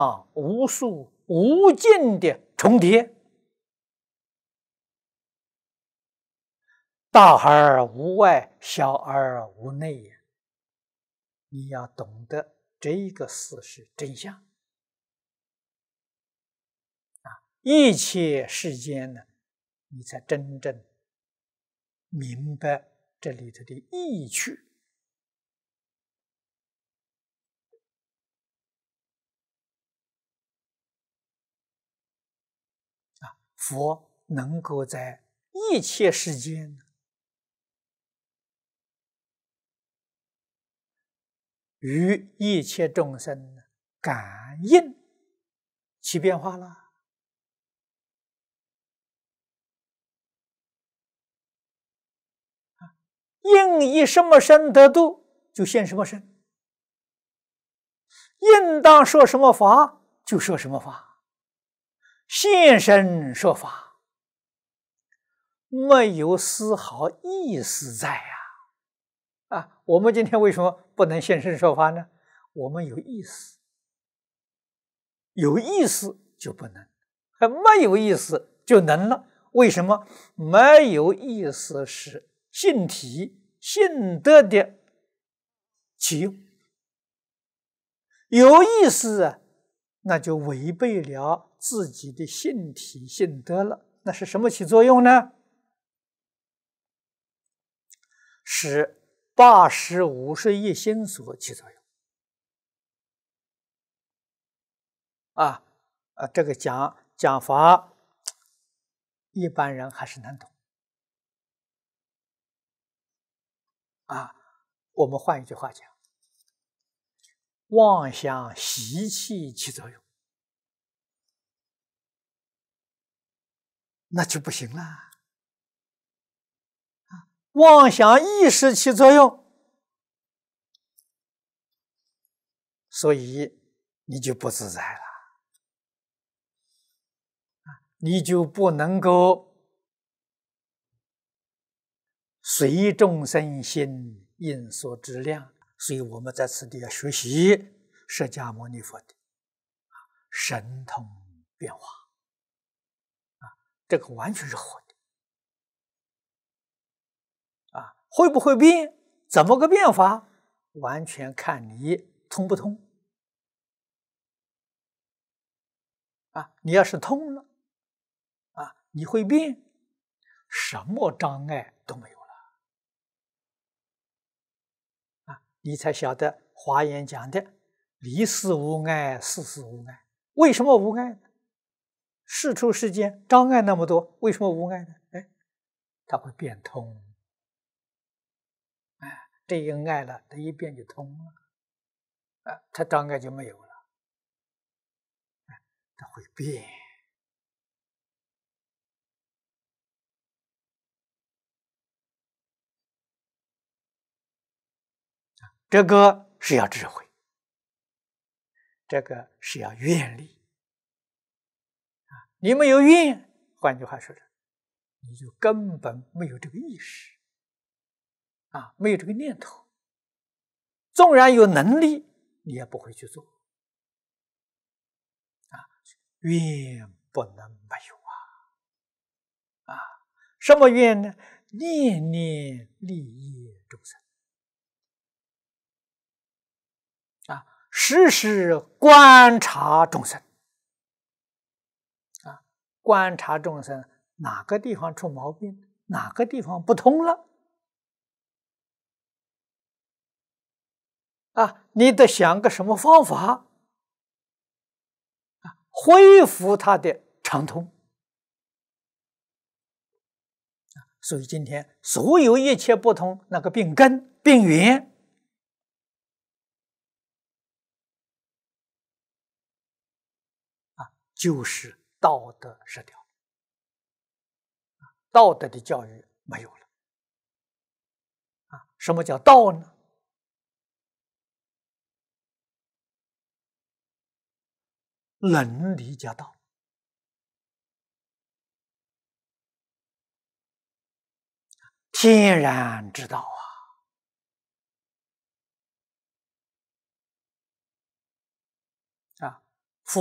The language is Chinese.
无数无尽的重叠，大而无外，小而无内呀。你要懂得这个事实真相一切世间呢，你才真正明白这里头的意趣佛能够在一切世间与一切众生感应起变化了。应以什么身得度，就现什么身；应当说什么法，就说什么法。现身说法，没有丝毫意思在我们今天为什么不能现身说法呢？我们有意思，有意思就不能，没有意思就能了。为什么？没有意思是性体性德的起用，有意思那就违背了自己的性体性德了。那是什么起作用呢？是80、50亿心所起作用这个讲法一般人还是难懂我们换一句话讲，妄想习气起作用，那就不行了妄想意识起作用，所以你就不自在了你就不能够随众生心应所知量。所以我们在此地要学习释迦牟尼佛的神通变化这个完全是活的会不会变，怎么个变法，完全看你通不通你要是通了你会变，什么障碍都没有了你才晓得华严讲的离世无碍，事事无碍。为什么无碍呢？世出世间障碍那么多，为什么无碍呢？它会变通这一碍了，它一变就通了它障碍就没有了它会变这个是要智慧，这个是要愿力你没有愿，换句话说你就根本没有这个意识没有这个念头，纵然有能力你也不会去做愿不能没有什么愿呢？念念利益众生时时观察众生观察众生哪个地方出毛病，哪个地方不通了你得想个什么方法恢复它的畅通所以今天所有一切不通，那个病根病源就是道德失调道德的教育没有了什么叫道呢？伦理叫道天然之道